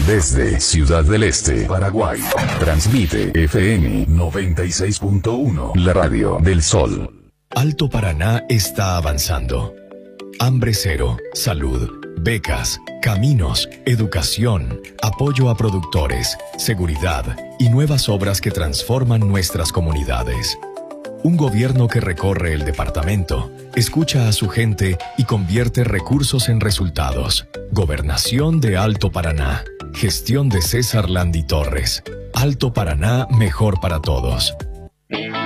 Desde Ciudad del Este, Paraguay. Transmite FM 96.1, la radio del Sol. Alto Paraná está avanzando. Hambre cero, salud, becas, caminos, educación, apoyo a productores, seguridad y nuevas obras que transforman nuestras comunidades. Un gobierno que recorre el departamento, escucha a su gente y convierte recursos en resultados. Gobernación de Alto Paraná. Gestión de César Landi Torres. Alto Paraná, mejor para todos.